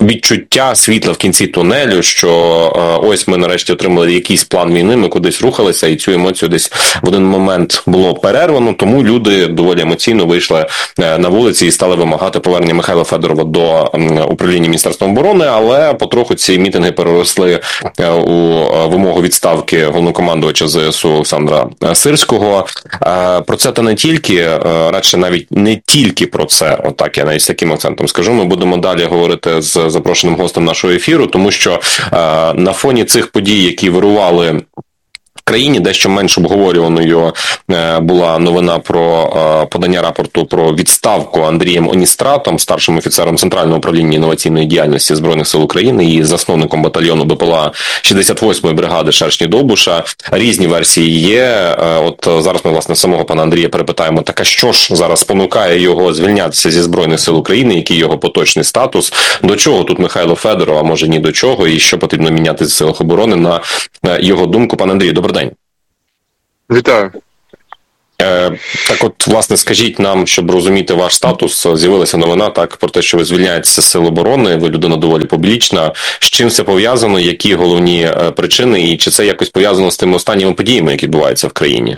відчуття світла в кінці тунелю, що ось ми нарешті отримали якийсь план війни, ми кудись рухалися, і цю емоцію десь в один момент було перервано, тому люди доволі емоційно вийшли на вулиці і стали вимагати повернення Михайла Федорова до управління Міністерства оборони, але потроху ці мітинги переросли у вимогу відставки головнокомандувача ЗСУ Олександра Сирського. Про це та не тільки, радше навіть не тільки про це, отак я навіть з таким акцентом скажу, ми будемо далі говорити з запрошеним гостем нашого ефіру, тому що на фоні цих подій, які вирували в країні, дещо менш обговорюваною була новина про подання рапорту про відставку Андрієм Оністратом, старшим офіцером Центрального управління інноваційної діяльності Збройних сил України і засновником батальйону БПЛА шістдесят восьмої бригади Шершні Довбуша. Різні версії є. От зараз ми, власне, самого пана Андрія перепитаємо, так а що ж зараз спонукає його звільнятися зі Збройних сил України, який його поточний статус, до чого тут Михайло Федоров, а може ні до чого, і що потрібно міняти в силах оборони, на його думку. Пане Андрію, добрий день. Вітаю. Е, так от, власне, скажіть нам, щоб розуміти ваш статус, з'явилася новина так про те, що ви звільняєтеся з сил оборони, ви людина доволі публічна. З чим це пов'язано, які головні е, причини, і чи це якось пов'язано з тими останніми подіями, які відбуваються в країні?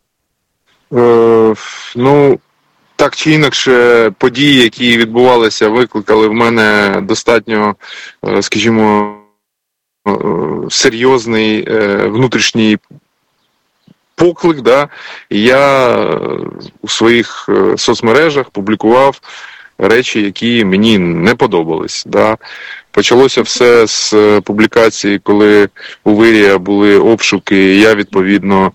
Е, ну, так чи інакше, події, які відбувалися, викликали в мене достатньо, е, скажімо, е, серйозний е, внутрішній поклик, да, і я у своїх соцмережах публікував речі, які мені не подобались. Да. Почалося все з публікації, коли у Вирія були обшуки, і я, відповідно,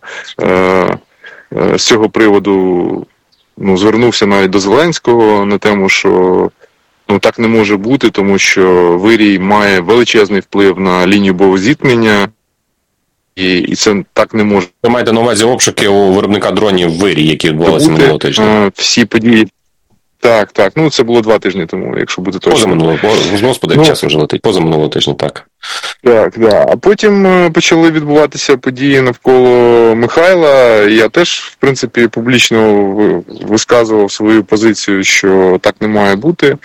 з цього приводу ну, звернувся навіть до Зеленського на тему, що ну, так не може бути, тому що Вирій має величезний вплив на лінію боєзіткнення, І, і це так не може. Ви маєте на увазі обшуки у виробника дронів Вирій, які відбувалися минулого тижня? Всі події. Так, так. Ну, це було два тижні тому, якщо бути точно. Поза минулого, господи, як ну, часом вже летить. Поза минулого тижня, так. Так, так. А потім почали відбуватися події навколо Михайла. І я теж, в принципі, публічно висказував свою позицію, що так не має бути.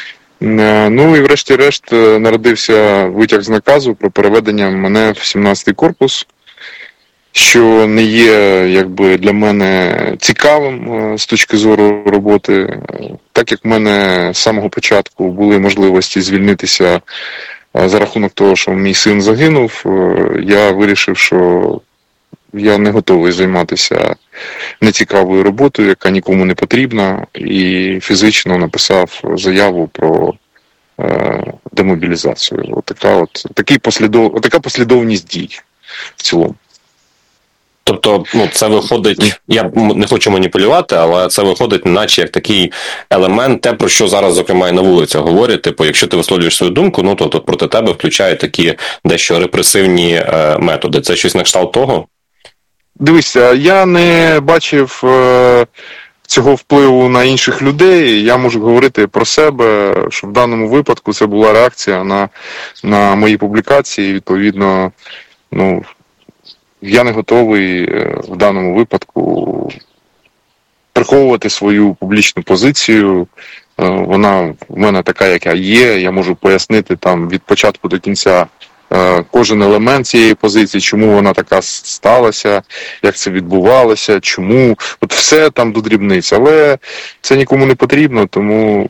Ну і врешті-решт народився витяг з наказу про переведення мене в сімнадцятий корпус, що не є якби для мене цікавим з точки зору роботи, так як в мене з самого початку були можливості звільнитися за рахунок того, що мій син загинув, я вирішив, що я не готовий займатися нецікавою роботою, яка нікому не потрібна, і фізично написав заяву про е, демобілізацію. От така, от, такий послідов, от така послідовність дій в цілому. Тобто, ну, це виходить, я не хочу маніпулювати, але це виходить наче як такий елемент, те, про що зараз, зокрема, і на вулицях говорять, типу, якщо ти висловлюєш свою думку, ну, то, то проти тебе включають такі дещо репресивні е, методи. Це щось на кшталт того? Дивися, я не бачив е, цього впливу на інших людей. Я можу говорити про себе, що в даному випадку це була реакція на, на мої публікації. Відповідно, ну, я не готовий е, в даному випадку приховувати свою публічну позицію. Е, вона в мене така, яка є. Я можу пояснити там від початку до кінця кожен елемент цієї позиції, чому вона така сталася, як це відбувалося, чому. От все там до дрібниць. Але це нікому не потрібно, тому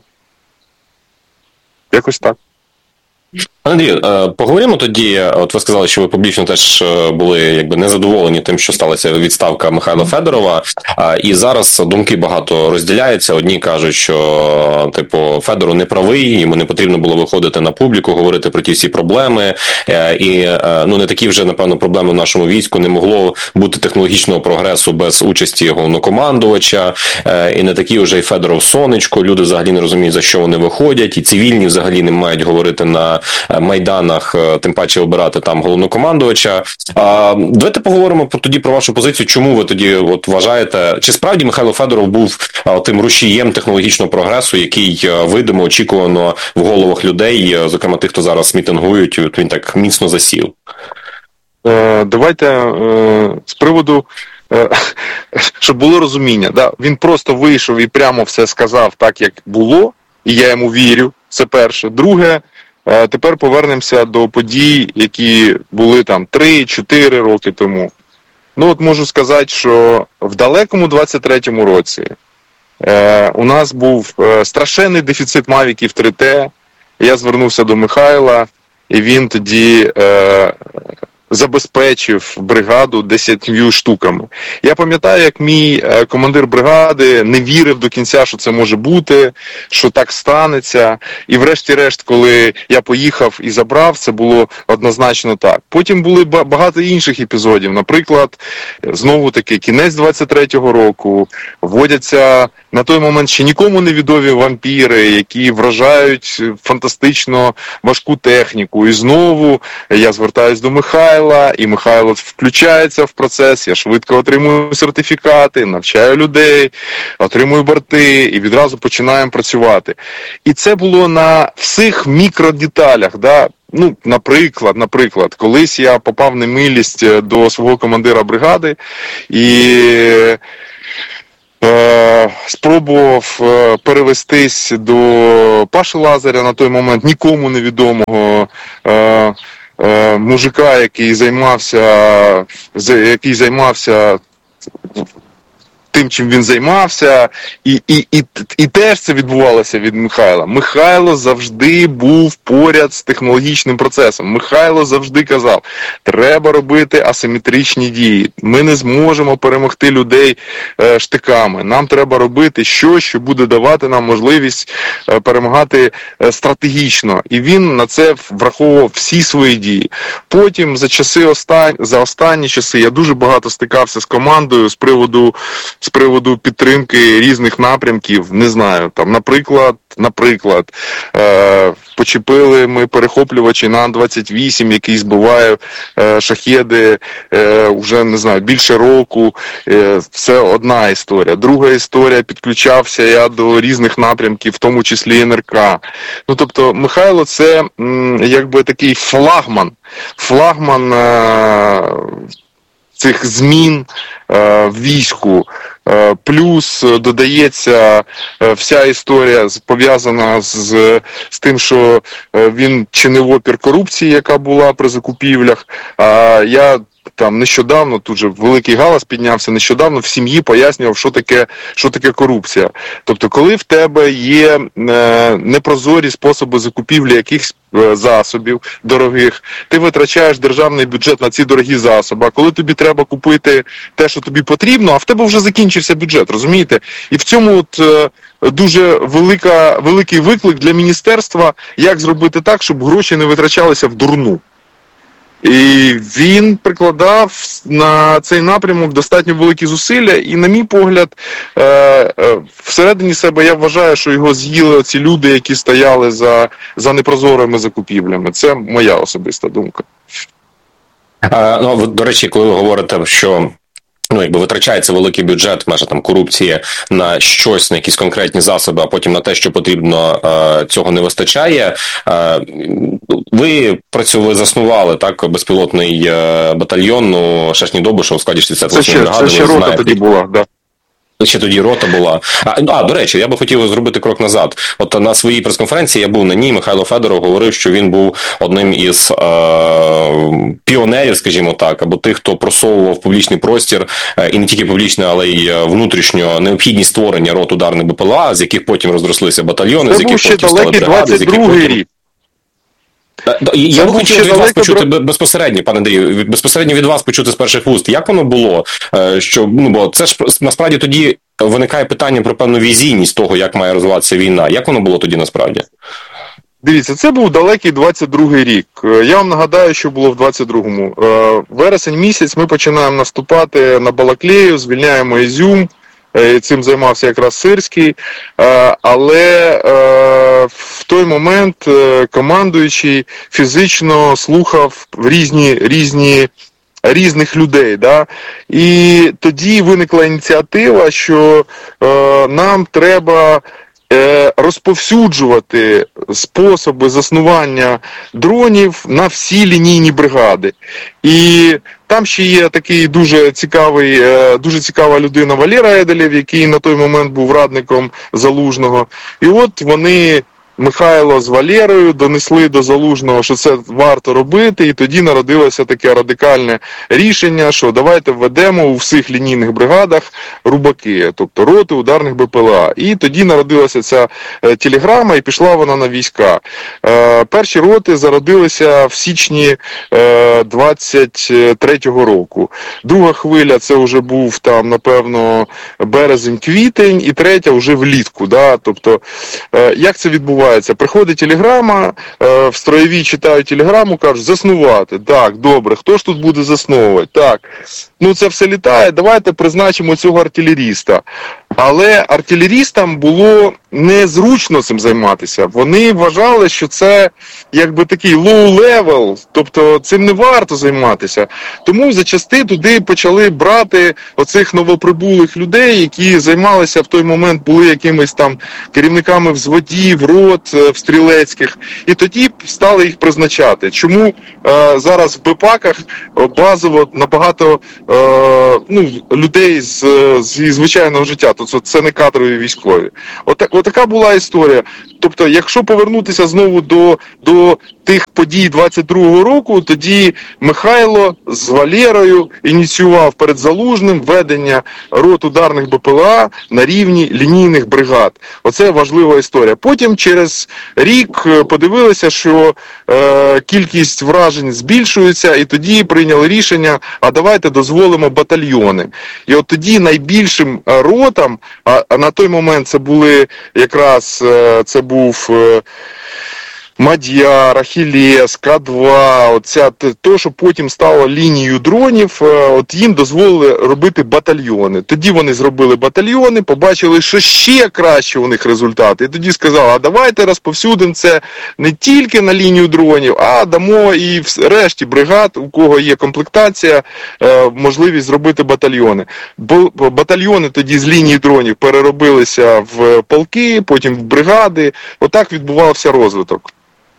якось так. Андрій, поговоримо тоді, от ви сказали, що ви публічно теж були якби незадоволені тим, що сталася відставка Михайла Федорова, і зараз думки багато розділяються. Одні кажуть, що типу Федоров не правий, йому не потрібно було виходити на публіку, говорити про ті всі проблеми, і ну не такі вже, напевно, проблеми в нашому війську, не могло бути технологічного прогресу без участі головнокомандувача, і не такі вже й Федоров сонечко, люди взагалі не розуміють, за що вони виходять, і цивільні взагалі не мають говорити на майданах, тим паче обирати там головнокомандувача. А, давайте поговоримо тоді про вашу позицію. Чому ви тоді от вважаєте, чи справді Михайло Федоров був а, тим рушієм технологічного прогресу, який видимо, очікувано в головах людей, зокрема тих, хто зараз мітингують, от він так міцно засів? Е, давайте е, з приводу, е, щоб було розуміння, да? Він просто вийшов і прямо все сказав так, як було, і я йому вірю, це перше. Друге, Тепер повернемося до подій, які були там три-чотири роки тому. Ну от можу сказати, що в далекому двадцять третьому році е, у нас був е, страшенний дефіцит мавіків три те. Я звернувся до Михайла, і він тоді е, забезпечив бригаду десятьма штуками. Я пам'ятаю, як мій е, командир бригади не вірив до кінця, що це може бути, що так станеться. І врешті-решт, коли я поїхав і забрав, це було однозначно так. Потім були багато інших епізодів. Наприклад, знову-таки, кінець двадцять третього року, вводяться на той момент ще нікому невідомі вампіри, які вражають фантастично важку техніку. І знову я звертаюсь до Михайла, і Михайло включається в процес, я швидко отримую сертифікати, навчаю людей, отримую борти, і відразу починаємо працювати. І це було на всіх мікродеталях, да? Ну, наприклад, наприклад, колись я попав в немилість до свого командира бригади, і Е, спробував е, перевестись до Паши Лазаря, на той момент нікому невідомого е, е, мужика, який займався, який займався тим, чим він займався, і, і, і, і теж це відбувалося від Михайла. Михайло завжди був поряд з технологічним процесом. Михайло завжди казав, треба робити асиметричні дії. Ми не зможемо перемогти людей е, штиками. Нам треба робити щось, що буде давати нам можливість е, перемагати е, стратегічно. І він на це враховував всі свої дії. Потім за часи остан... за останні часи я дуже багато стикався з командою з приводу з приводу підтримки різних напрямків, не знаю, там, наприклад, наприклад, е, почепили ми перехоплювачі на Ан двадцять вісім, який збиває е, шахеди е, вже, не знаю, більше року. Е, це одна історія. Друга історія, підключався я до різних напрямків, в тому числі Ен Ер Ка. Ну, тобто, Михайло це, м, якби такий флагман, флагман е, цих змін е, в війську. Плюс додається вся історія пов'язана з, з тим, що він чинив опір корупції, яка була при закупівлях. А я там нещодавно, тут же великий галас піднявся, нещодавно в сім'ї пояснював, що таке, що таке корупція. Тобто, коли в тебе є е, непрозорі способи закупівлі якихось е, засобів дорогих, ти витрачаєш державний бюджет на ці дорогі засоби, а коли тобі треба купити те, що тобі потрібно, а в тебе вже закінчився бюджет, розумієте? І в цьому от е, дуже велика, великий виклик для міністерства, як зробити так, щоб гроші не витрачалися в дурну. І він прикладав на цей напрямок достатньо великі зусилля, і, на мій погляд, всередині себе я вважаю, що його з'їли оці люди, які стояли за, за непрозорими закупівлями. Це моя особиста думка. А, ну, до речі, коли ви говорите, що ну, якби витрачається великий бюджет, межа там корупції на щось, на якісь конкретні засоби, а потім на те, що потрібно, е, цього не вистачає. Е, ви працювали, заснували так безпілотний е, батальйон, ну, Шашні Добуша у складі шістдесят восьмої бригади. Це ще рота тоді була, так. Да. Ще тоді рота була. А, а, до речі, я би хотів зробити крок назад. От на своїй прес-конференції я був на ній, Михайло Федоров говорив, що він був одним із е, піонерів, скажімо так, або тих, хто просовував публічний простір, е, і не тільки публічний, але й внутрішньо необхідність створення рот ударних Бе Пе Ел А, з яких потім розрослися батальйони, це з яких потім стали бригади, з яких потім... рік. Я би хотів від вас почути безпосередньо, пане Андрію, безпосередньо від вас почути з перших вуст. Як воно було? Що, ну, бо це ж насправді тоді виникає питання про певну візійність того, як має розвиватися війна. Як воно було тоді насправді? Дивіться, це був далекий двадцять другий рік. Я вам нагадаю, що було в двадцять другому. Вересень місяць ми починаємо наступати на Балаклею, звільняємо Ізюм. Цим займався якраз Сирський, але в той момент командуючий фізично слухав різні, різні, різних людей. Да? І тоді виникла ініціатива, що нам треба розповсюджувати способи заснування дронів на всі лінійні бригади. І там ще є такий дуже цікавий, дуже цікава людина Валера Еделєв, який на той момент був радником Залужного. І от вони Михайло з Валерою донесли до Залужного, що це варто робити, і тоді народилося таке радикальне рішення, що давайте введемо у всіх лінійних бригадах рубаки, тобто роти ударних БПЛА. І тоді народилася ця телеграма, і пішла вона на війська. Перші роти зародилися в січні двадцять третього року. Друга хвиля, це вже був там, напевно, березень-квітень, і третя вже влітку. Да? Тобто, як це відбувається? Приходить телеграма, в строєві читають телеграму, кажуть, заснувати. Так, добре, хто ж тут буде засновувати? Так, ну це все літає, давайте призначимо цього артилеріста. Але артилерістам було незручно цим займатися. Вони вважали, що це якби такий low-level, тобто цим не варто займатися. Тому зачасти туди почали брати оцих новоприбулих людей, які займалися в той момент, були якимись там керівниками взводів, рот, в стрілецьких. І тоді стали їх призначати. Чому е, зараз в БПАКах базово набагато е, ну, людей з, з звичайного життя, то це не кадрові військові. От, от така була історія. Тобто, якщо повернутися знову до, до тих подій двадцять другого року, тоді Михайло з Валерою ініціював перед Залужним введення рот ударних БПЛА на рівні лінійних бригад. Оце важлива історія. Потім через рік подивилися, що е, кількість вражень збільшується, і тоді прийняли рішення, а давайте дозволимо батальйони. І от тоді найбільшим ротам, а, а на той момент це були якраз, це був е, Мадьяр, Ахілес, К два, оця, то, що потім стало лінією дронів, от їм дозволили робити батальйони. Тоді вони зробили батальйони, побачили, що ще краще у них результати. І тоді сказали, а давайте розповсюдимо це не тільки на лінію дронів, а дамо і в решті бригад, у кого є комплектація, можливість зробити батальйони. Батальйони тоді з лінії дронів переробилися в полки, потім в бригади. Отак відбувався розвиток.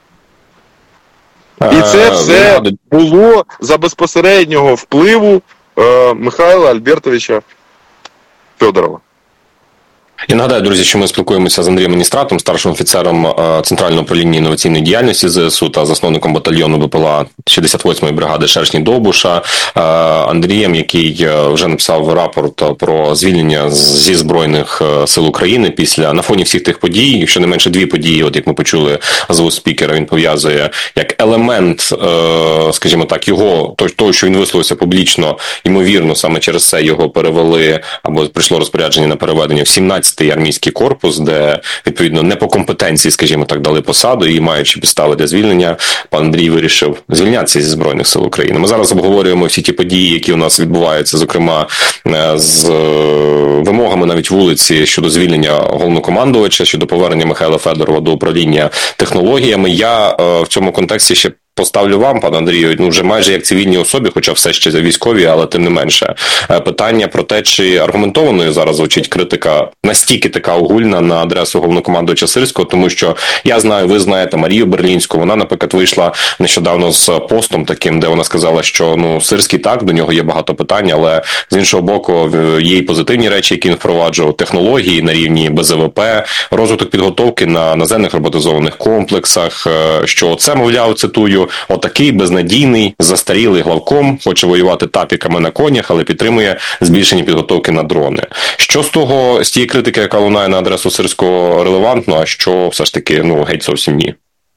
І це все було за безпосереднього впливу е, Михайла Альбертовича Федорова. Я нагадаю, друзі, що ми спілкуємося з Андрієм Аністратом, старшим офіцером Центрального управління інноваційної діяльності ЗСУ та засновником батальйону БПЛА шістдесят восьмої бригади Шершні Довбуша, Андрієм, який вже написав рапорт про звільнення зі Збройних сил України після, на фоні всіх тих подій, щонайменше дві події, от як ми почули з вуст спікера, він пов'язує як елемент, скажімо так, його, того, що він висловився публічно, ймовірно, саме через це його перевели, або прийшло розпорядження на переведення в сімнадцятий армійський корпус, де, відповідно, не по компетенції, скажімо так, дали посаду, і маючи підстави для звільнення, пан Андрій вирішив звільнятися зі Збройних сил України. Ми зараз обговорюємо всі ті події, які у нас відбуваються, зокрема, з вимогами навіть вулиці щодо звільнення головнокомандувача, щодо повернення Михайла Федорова до управління технологіями. Я в цьому контексті ще поставлю вам, пане Андрію, ну вже майже як цивільній особі, хоча все ще військові, але тим не менше, питання про те, чи аргументованою зараз звучить критика настільки така огульна на адресу головнокомандувача Сирського, тому що я знаю, ви знаєте Марію Берлінську, вона, наприклад, вийшла нещодавно з постом таким, де вона сказала, що ну Сирський так, до нього є багато питань, але з іншого боку є і позитивні речі, які він впроваджував, технології на рівні Б З В П, розвиток підготовки на наземних роботизованих комплексах, що це, мовляв, цитую, отакий безнадійний, застарілий главком, хоче воювати тапіками на конях, але підтримує збільшення підготовки на дрони. Що з того, з тієї критики, яка лунає на адресу Сирського, релевантно, а що все ж таки, ну, геть зовсім ні?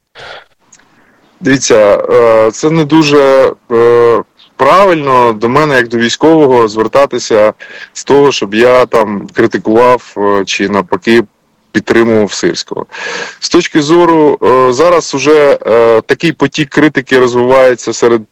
Дивіться, це не дуже правильно до мене, як до військового, звертатися з того, щоб я там критикував чи навпаки підтримував Сирського. З точки зору, е, зараз уже е, такий потік критики розвивається серед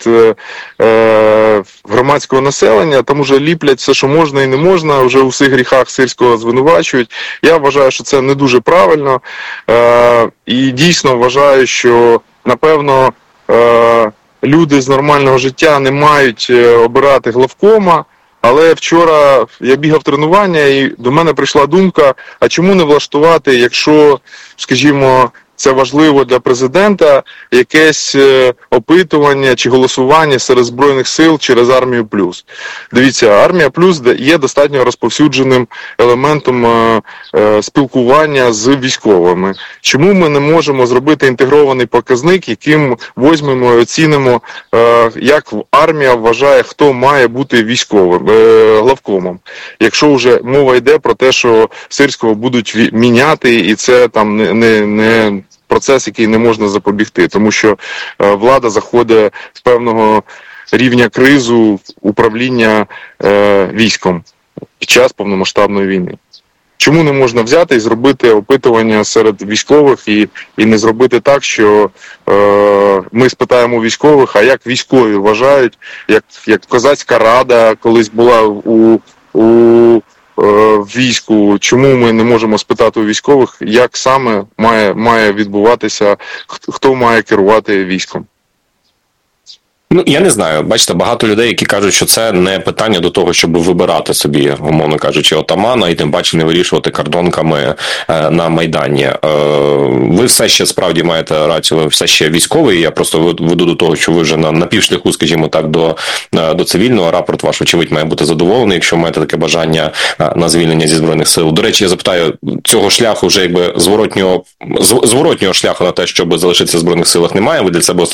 е, громадського населення, там уже ліплять все, що можна і не можна, вже у всіх гріхах Сирського звинувачують. Я вважаю, що це не дуже правильно, е, і дійсно вважаю, що, напевно, е, люди з нормального життя не мають обирати главкома. Але вчора я бігав тренування, і до мене прийшла думка, а чому не влаштувати, якщо, скажімо, це важливо для президента, якесь опитування чи голосування серед Збройних сил через Армію Плюс. Дивіться, Армія Плюс є достатньо розповсюдженим елементом е, е, спілкування з військовими. Чому ми не можемо зробити інтегрований показник, яким візьмемо і оцінимо, е, як армія вважає, хто має бути військовим, е, главкомом. Якщо вже мова йде про те, що Сирського будуть міняти, і це там не, не, не процес, який не можна запобігти, тому що е, влада заходить в певного рівня кризу управління е, військом під час повномасштабної війни. Чому не можна взяти і зробити опитування серед військових і, і не зробити так, що е, ми спитаємо військових, а як військові вважають, як, як козацька рада колись була у, у е, війську, чому ми не можемо спитати у військових, як саме має, має відбуватися, хто має керувати військом? Ну, я не знаю. Бачите, багато людей, які кажуть, що це не питання до того, щоб вибирати собі, умовно кажучи, отамана, і тим паче не вирішувати кордонками е, на Майдані. Е, ви все ще справді маєте рацію, ви все ще військовий. Я просто веду до того, що ви вже на, на півшляху, скажімо так, до, до цивільного. Рапорт ваш, очевидь, має бути задоволений, якщо маєте таке бажання на звільнення зі Збройних сил. До речі, я запитаю, цього шляху вже якби зворотнього, зворотнього шляху на те, щоб залишитися в Збройних силах, немає? Ви для себе